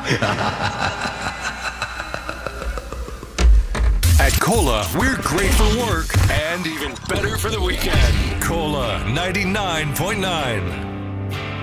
At Cola, we're great for work and even better for the weekend. Cola 99.9.